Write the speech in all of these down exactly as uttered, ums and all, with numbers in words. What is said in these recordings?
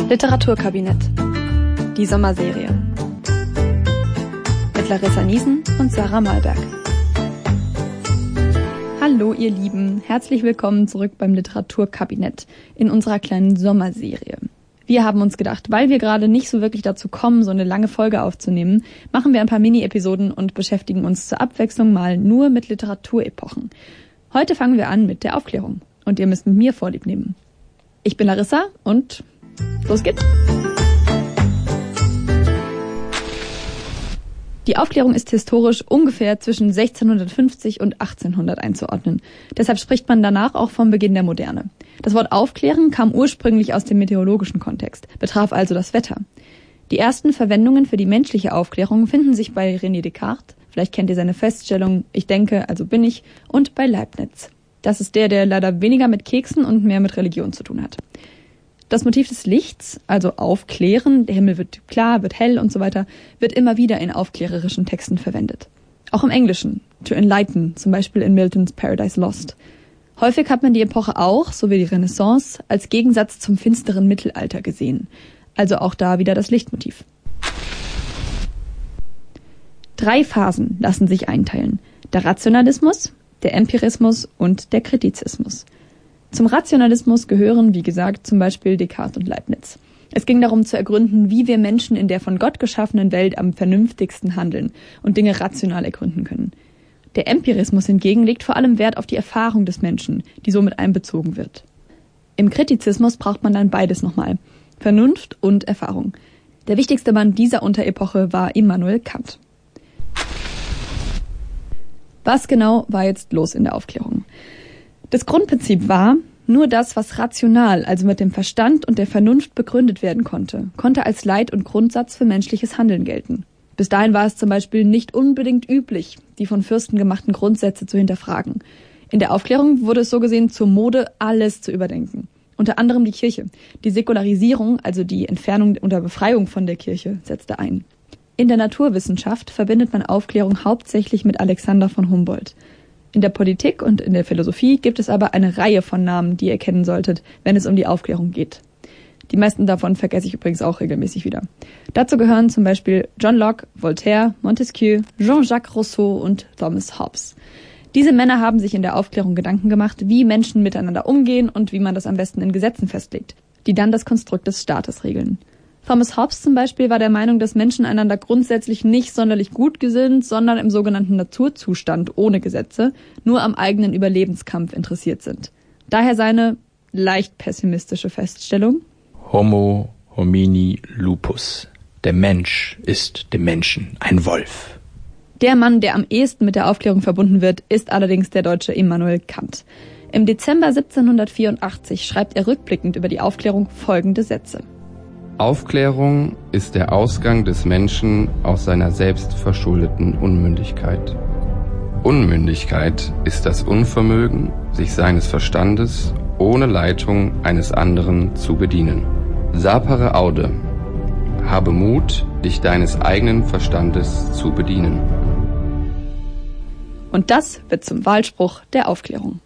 Literaturkabinett. Die Sommerserie. Mit Larissa Niesen und Sarah Malberg. Hallo ihr Lieben, herzlich willkommen zurück beim Literaturkabinett in unserer kleinen Sommerserie. Wir haben uns gedacht, weil wir gerade nicht so wirklich dazu kommen, so eine lange Folge aufzunehmen, machen wir ein paar Mini-Episoden und beschäftigen uns zur Abwechslung mal nur mit Literaturepochen. Heute fangen wir an mit der Aufklärung und ihr müsst mit mir Vorlieb nehmen. Ich bin Larissa und los geht's. Die Aufklärung ist historisch ungefähr zwischen sechzehnhundertfünfzig und achtzehnhundert einzuordnen. Deshalb spricht man danach auch vom Beginn der Moderne. Das Wort Aufklären kam ursprünglich aus dem meteorologischen Kontext, betraf also das Wetter. Die ersten Verwendungen für die menschliche Aufklärung finden sich bei René Descartes, vielleicht kennt ihr seine Feststellung, ich denke, also bin ich, und bei Leibniz. Das ist der, der leider weniger mit Keksen und mehr mit Religion zu tun hat. Das Motiv des Lichts, also aufklären, der Himmel wird klar, wird hell und so weiter, wird immer wieder in aufklärerischen Texten verwendet. Auch im Englischen, to enlighten, zum Beispiel in Miltons Paradise Lost. Häufig hat man die Epoche auch, so wie die Renaissance, als Gegensatz zum finsteren Mittelalter gesehen. Also auch da wieder das Lichtmotiv. Drei Phasen lassen sich einteilen. Der Rationalismus, der Empirismus und der Kritizismus. Zum Rationalismus gehören, wie gesagt, zum Beispiel Descartes und Leibniz. Es ging darum zu ergründen, wie wir Menschen in der von Gott geschaffenen Welt am vernünftigsten handeln und Dinge rational ergründen können. Der Empirismus hingegen legt vor allem Wert auf die Erfahrung des Menschen, die somit einbezogen wird. Im Kritizismus braucht man dann beides nochmal, Vernunft und Erfahrung. Der wichtigste Mann dieser Unterepoche war Immanuel Kant. Was genau war jetzt los in der Aufklärung? Das Grundprinzip war, nur das, was rational, also mit dem Verstand und der Vernunft begründet werden konnte, konnte als Leit- und Grundsatz für menschliches Handeln gelten. Bis dahin war es zum Beispiel nicht unbedingt üblich, die von Fürsten gemachten Grundsätze zu hinterfragen. In der Aufklärung wurde es so gesehen zur Mode, alles zu überdenken. Unter anderem die Kirche. Die Säkularisierung, also die Entfernung oder Befreiung von der Kirche, setzte ein. In der Naturwissenschaft verbindet man Aufklärung hauptsächlich mit Alexander von Humboldt. In der Politik und in der Philosophie gibt es aber eine Reihe von Namen, die ihr kennen solltet, wenn es um die Aufklärung geht. Die meisten davon vergesse ich übrigens auch regelmäßig wieder. Dazu gehören zum Beispiel John Locke, Voltaire, Montesquieu, Jean-Jacques Rousseau und Thomas Hobbes. Diese Männer haben sich in der Aufklärung Gedanken gemacht, wie Menschen miteinander umgehen und wie man das am besten in Gesetzen festlegt, die dann das Konstrukt des Staates regeln. Thomas Hobbes zum Beispiel war der Meinung, dass Menschen einander grundsätzlich nicht sonderlich gut gesinnt, sondern im sogenannten Naturzustand ohne Gesetze nur am eigenen Überlebenskampf interessiert sind. Daher seine leicht pessimistische Feststellung: Homo homini lupus. Der Mensch ist dem Menschen ein Wolf. Der Mann, der am ehesten mit der Aufklärung verbunden wird, ist allerdings der Deutsche Immanuel Kant. Im Dezember siebzehnhundertvierundachtzig schreibt er rückblickend über die Aufklärung folgende Sätze. Aufklärung ist der Ausgang des Menschen aus seiner selbstverschuldeten Unmündigkeit. Unmündigkeit ist das Unvermögen, sich seines Verstandes ohne Leitung eines anderen zu bedienen. Sapere aude, habe Mut, dich deines eigenen Verstandes zu bedienen. Und das wird zum Wahlspruch der Aufklärung.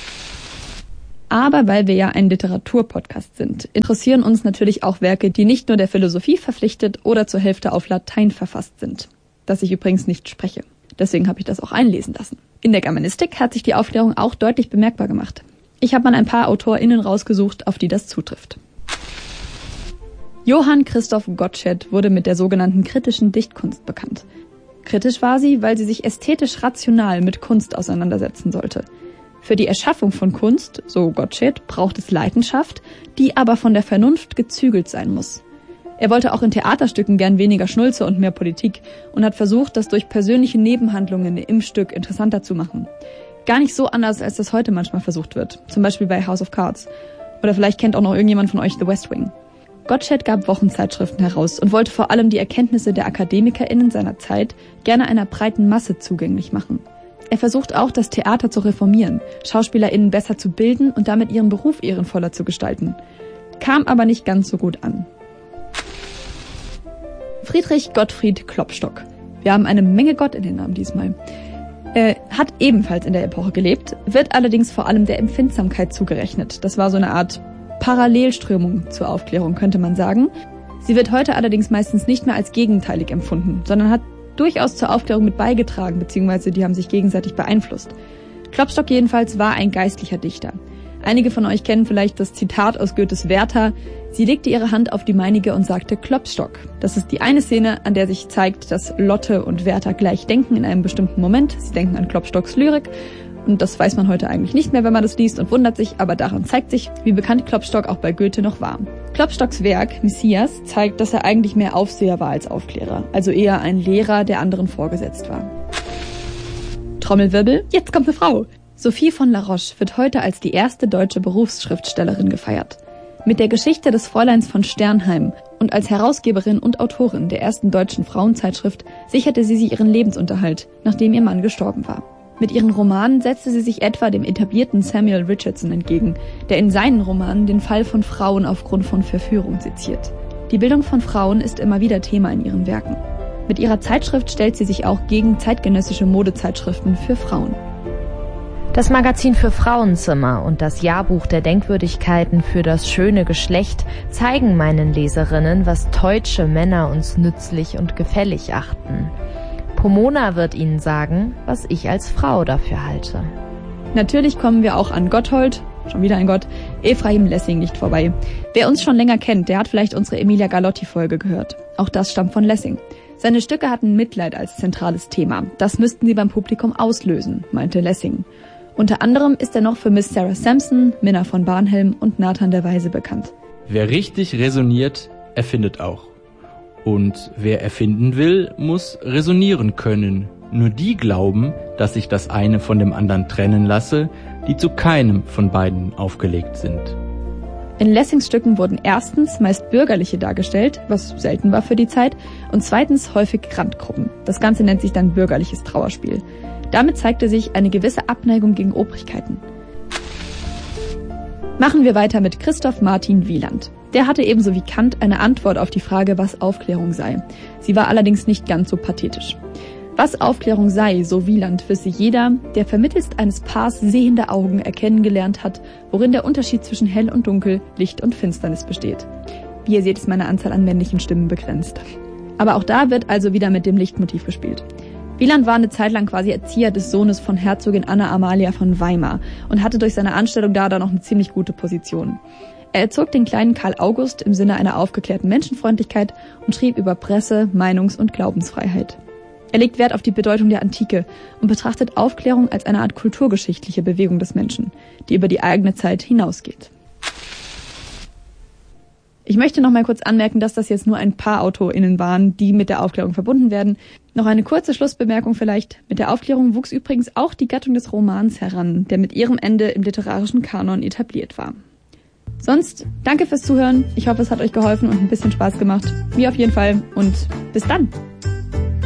Aber weil wir ja ein Literaturpodcast sind, interessieren uns natürlich auch Werke, die nicht nur der Philosophie verpflichtet oder zur Hälfte auf Latein verfasst sind. Das ich übrigens nicht spreche. Deswegen habe ich das auch einlesen lassen. In der Germanistik hat sich die Aufklärung auch deutlich bemerkbar gemacht. Ich habe mal ein paar AutorInnen rausgesucht, auf die das zutrifft. Johann Christoph Gottsched wurde mit der sogenannten kritischen Dichtkunst bekannt. Kritisch war sie, weil sie sich ästhetisch rational mit Kunst auseinandersetzen sollte. Für die Erschaffung von Kunst, so Gottsched, braucht es Leidenschaft, die aber von der Vernunft gezügelt sein muss. Er wollte auch in Theaterstücken gern weniger Schnulze und mehr Politik und hat versucht, das durch persönliche Nebenhandlungen im Stück interessanter zu machen. Gar nicht so anders, als das heute manchmal versucht wird, zum Beispiel bei House of Cards. Oder vielleicht kennt auch noch irgendjemand von euch The West Wing. Gottsched gab Wochenzeitschriften heraus und wollte vor allem die Erkenntnisse der AkademikerInnen seiner Zeit gerne einer breiten Masse zugänglich machen. Er versucht auch, das Theater zu reformieren, SchauspielerInnen besser zu bilden und damit ihren Beruf ehrenvoller zu gestalten. Kam aber nicht ganz so gut an. Friedrich Gottfried Klopstock. Wir haben eine Menge Gott in den Namen diesmal. Er hat ebenfalls in der Epoche gelebt, wird allerdings vor allem der Empfindsamkeit zugerechnet. Das war so eine Art Parallelströmung zur Aufklärung, könnte man sagen. Sie wird heute allerdings meistens nicht mehr als gegenteilig empfunden, sondern hat durchaus zur Aufklärung mit beigetragen, beziehungsweise die haben sich gegenseitig beeinflusst. Klopstock jedenfalls war ein geistlicher Dichter. Einige von euch kennen vielleicht das Zitat aus Goethes Werther: Sie legte ihre Hand auf die meinige und sagte Klopstock. Das ist die eine Szene, an der sich zeigt, dass Lotte und Werther gleich denken in einem bestimmten Moment. Sie denken an Klopstocks Lyrik. Und das weiß man heute eigentlich nicht mehr, wenn man das liest und wundert sich, aber daran zeigt sich, wie bekannt Klopstock auch bei Goethe noch war. Klopstocks Werk, Messias, zeigt, dass er eigentlich mehr Aufseher war als Aufklärer, also eher ein Lehrer, der anderen vorgesetzt war. Trommelwirbel, jetzt kommt eine Frau! Sophie von La Roche wird heute als die erste deutsche Berufsschriftstellerin gefeiert. Mit der Geschichte des Fräuleins von Sternheim und als Herausgeberin und Autorin der ersten deutschen Frauenzeitschrift sicherte sie sich ihren Lebensunterhalt, nachdem ihr Mann gestorben war. Mit ihren Romanen setzte sie sich etwa dem etablierten Samuel Richardson entgegen, der in seinen Romanen den Fall von Frauen aufgrund von Verführung seziert. Die Bildung von Frauen ist immer wieder Thema in ihren Werken. Mit ihrer Zeitschrift stellt sie sich auch gegen zeitgenössische Modezeitschriften für Frauen. Das Magazin für Frauenzimmer und das Jahrbuch der Denkwürdigkeiten für das schöne Geschlecht zeigen meinen Leserinnen, was deutsche Männer uns nützlich und gefällig achten. Pomona wird Ihnen sagen, was ich als Frau dafür halte. Natürlich kommen wir auch an Gotthold, schon wieder ein Gott, Ephraim Lessing nicht vorbei. Wer uns schon länger kennt, der hat vielleicht unsere Emilia Galotti-Folge gehört. Auch das stammt von Lessing. Seine Stücke hatten Mitleid als zentrales Thema. Das müssten sie beim Publikum auslösen, meinte Lessing. Unter anderem ist er noch für Miss Sarah Sampson, Minna von Barnhelm und Nathan der Weise bekannt. Wer richtig resoniert, erfindet auch. Und wer erfinden will, muss resonieren können. Nur die glauben, dass sich das eine von dem anderen trennen lasse, die zu keinem von beiden aufgelegt sind. In Lessings Stücken wurden erstens meist Bürgerliche dargestellt, was selten war für die Zeit, und zweitens häufig Randgruppen. Das Ganze nennt sich dann bürgerliches Trauerspiel. Damit zeigte sich eine gewisse Abneigung gegen Obrigkeiten. Machen wir weiter mit Christoph Martin Wieland. Der hatte ebenso wie Kant eine Antwort auf die Frage, was Aufklärung sei. Sie war allerdings nicht ganz so pathetisch. Was Aufklärung sei, so Wieland, wisse jeder, der vermittelst eines Paars sehende Augen erkennen gelernt hat, worin der Unterschied zwischen hell und dunkel, Licht und Finsternis besteht. Wie ihr seht, ist meine Anzahl an männlichen Stimmen begrenzt. Aber auch da wird also wieder mit dem Lichtmotiv gespielt. Wieland war eine Zeit lang quasi Erzieher des Sohnes von Herzogin Anna Amalia von Weimar und hatte durch seine Anstellung da dann noch eine ziemlich gute Position. Er erzog den kleinen Karl August im Sinne einer aufgeklärten Menschenfreundlichkeit und schrieb über Presse-, Meinungs- und Glaubensfreiheit. Er legt Wert auf die Bedeutung der Antike und betrachtet Aufklärung als eine Art kulturgeschichtliche Bewegung des Menschen, die über die eigene Zeit hinausgeht. Ich möchte noch mal kurz anmerken, dass das jetzt nur ein paar AutorInnen waren, die mit der Aufklärung verbunden werden. Noch eine kurze Schlussbemerkung vielleicht. Mit der Aufklärung wuchs übrigens auch die Gattung des Romans heran, der mit ihrem Ende im literarischen Kanon etabliert war. Sonst, danke fürs Zuhören. Ich hoffe, es hat euch geholfen und ein bisschen Spaß gemacht. Mir auf jeden Fall und bis dann.